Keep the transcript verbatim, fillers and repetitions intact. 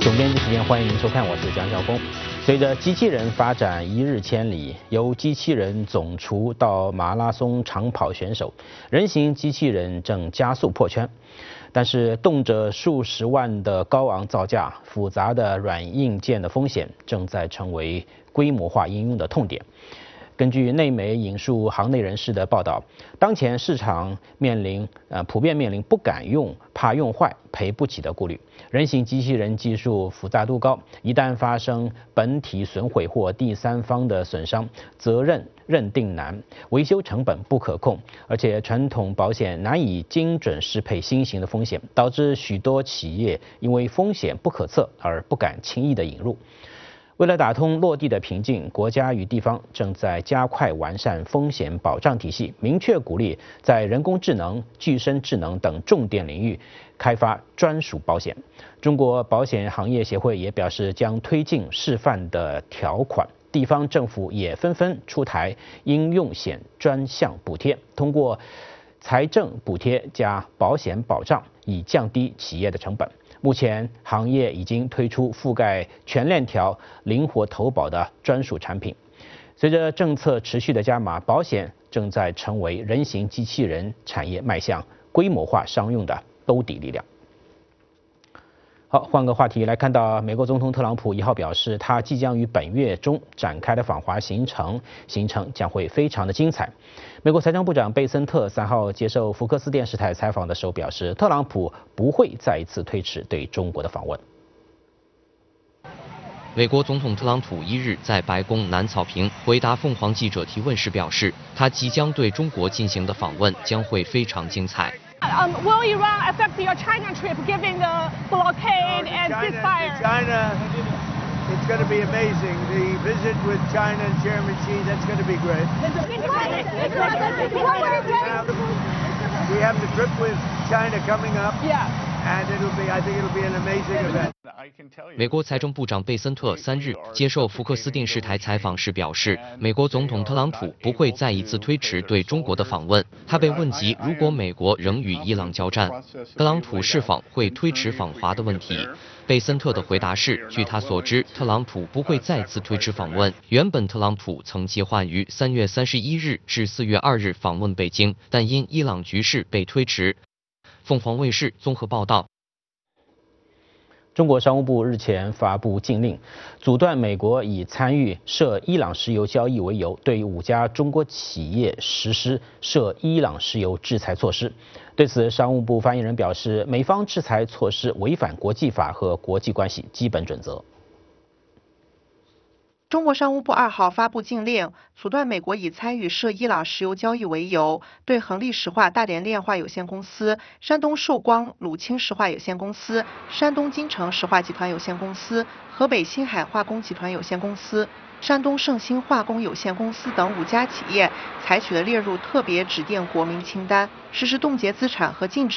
总编辑时间，欢迎您收看，我是江晓峰。随着机器人发展一日千里，由机器人总厨到马拉松长跑选手，人形机器人正加速破圈。但是，动辄数十万的高昂造价、复杂的软硬件的风险，正在成为规模化应用的痛点。根据内媒引述行内人士的报道，当前市场面临呃普遍面临不敢用、怕用坏、赔不起的顾虑。人形机器人技术复杂度高，一旦发生本体损毁或第三方的损伤，责任认定难，维修成本不可控，而且传统保险难以精准适配新型的风险，导致许多企业因为风险不可测而不敢轻易的引入。为了打通落地的瓶颈，国家与地方正在加快完善风险保障体系，明确鼓励在人工智能、具身智能等重点领域开发专属保险。中国保险行业协会也表示将推进示范的条款，地方政府也纷纷出台应用险专项补贴，通过财政补贴加保险保障，以降低企业的成本。目前，行业已经推出覆盖全链条、灵活投保的专属产品。随着政策持续的加码，保险正在成为人形机器人产业迈向规模化商用的兜底力量。好，换个话题来看到，美国总统特朗普一号表示，他即将于本月中展开的访华行程，行程将会非常的精彩。美国财政部长贝森特三号接受福克斯电视台采访的时候表示，特朗普不会再一次推迟对中国的访问。 美国总统特朗普一日在白宫南草坪回答凤凰记者提问时表示，他即将对中国进行的访问将会非常精彩。 Um, will Iran affect your China trip, given the blockade and ceasefire? China, it's going to be amazing. The visit with China and Chairman Xi, that's going to be great. We have the trip with China coming up. Yeah. And it'll be, I think it'll be an amazing event. 美国财政部长贝森特三日接受福克斯电视台采访时表示，美国总统特朗普不会再一次推迟对中国的访问。他被问及如果美国仍与伊朗交战，特朗普是否会推迟访华的问题，贝森特的回答是：据他所知，特朗普不会再次推迟访问。原本特朗普曾计划于三月三十一日至四月二日访问北京，但因伊朗局势被推迟。凤凰卫视综合报道。 中国商务部日前发布禁令，阻断美国以参与涉伊朗石油交易为由，对五家中国企业实施涉伊朗石油制裁措施。对此，商务部发言人表示，美方制裁措施违反国际法和国际关系基本准则。 中国商务部二号发布禁令，阻断美国以参与涉伊朗石油交易为由，对恒力石化大连炼化有限公司、山东寿光鲁清石化有限公司、山东金城石化集团有限公司、河北新海化工集团有限公司、山东盛兴化工有限公司等五家企业，采取了列入特别指定国民清单，实施冻结资产和禁止